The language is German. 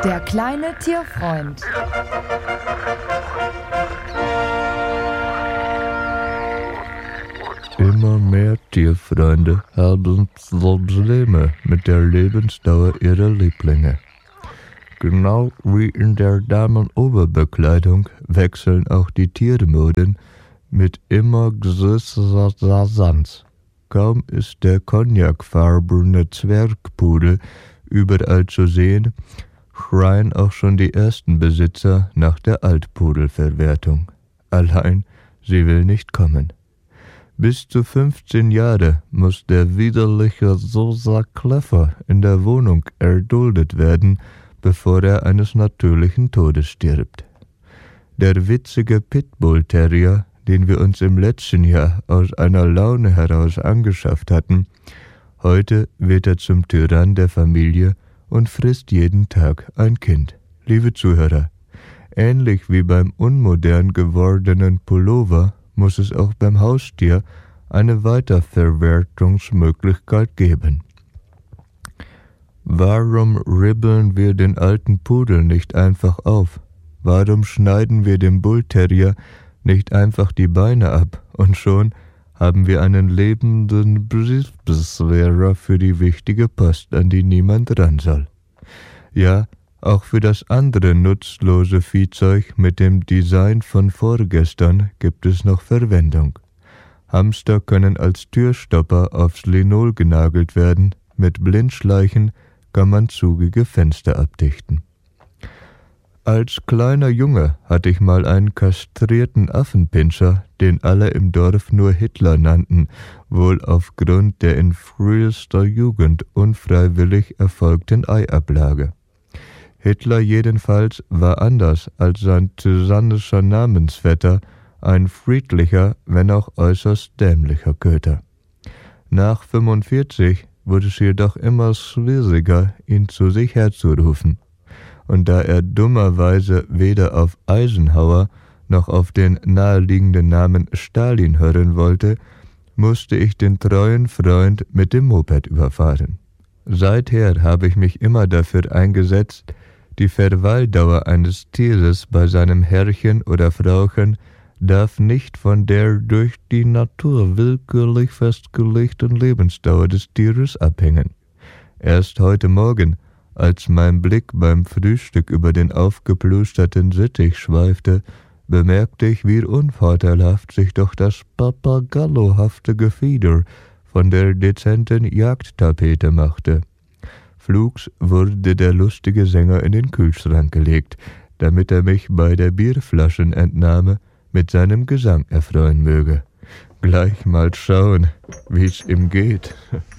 Der kleine Tierfreund. Immer mehr Tierfreunde haben Probleme mit der Lebensdauer ihrer Lieblinge. Genau wie in der Damenoberbekleidung wechseln auch die Tiermoden mit immer größerer Rasanz. Kaum ist der cognacfarbene Zwergpudel überall zu sehen, schreien auch schon die ersten Besitzer nach der Altpudelverwertung. Allein sie will nicht kommen. Bis zu 15 Jahre muss der widerliche Rosa Kleffer in der Wohnung erduldet werden, bevor er eines natürlichen Todes stirbt. Der witzige Pitbull-Terrier, den wir uns im letzten Jahr aus einer Laune heraus angeschafft hatten, heute wird er zum Tyrann der Familie und frisst jeden Tag ein Kind. Liebe Zuhörer, ähnlich wie beim unmodern gewordenen Pullover muss es auch beim Haustier eine Weiterverwertungsmöglichkeit geben. Warum ribbeln wir den alten Pudel nicht einfach auf? Warum schneiden wir dem Bullterrier nicht einfach die Beine ab und schon haben wir einen lebenden Briefbeschwerer für die wichtige Post, an die niemand ran soll? Ja, auch für das andere nutzlose Viehzeug mit dem Design von vorgestern gibt es noch Verwendung. Hamster können als Türstopper aufs Linol genagelt werden, mit Blindschleichen kann man zugige Fenster abdichten. Als kleiner Junge hatte ich mal einen kastrierten Affenpinscher, den alle im Dorf nur Hitler nannten, wohl aufgrund der in frühester Jugend unfreiwillig erfolgten Eiablage. Hitler jedenfalls war anders als sein tyrannischer Namensvetter, ein friedlicher, wenn auch äußerst dämlicher Köter. Nach 45 wurde es jedoch immer schwieriger, ihn zu sich herzurufen. Und da er dummerweise weder auf Eisenhower noch auf den naheliegenden Namen Stalin hören wollte, musste ich den treuen Freund mit dem Moped überfahren. Seither habe ich mich immer dafür eingesetzt, die Verweildauer eines Tieres bei seinem Herrchen oder Frauchen darf nicht von der durch die Natur willkürlich festgelegten Lebensdauer des Tieres abhängen. Erst heute Morgen, als mein Blick beim Frühstück über den aufgeplusterten Sittich schweifte, bemerkte ich, wie unvorteilhaft sich doch das papagallohafte Gefieder von der dezenten Jagdtapete machte. Flugs wurde der lustige Sänger in den Kühlschrank gelegt, damit er mich bei der Bierflaschenentnahme mit seinem Gesang erfreuen möge. Gleich mal schauen, wie's ihm geht.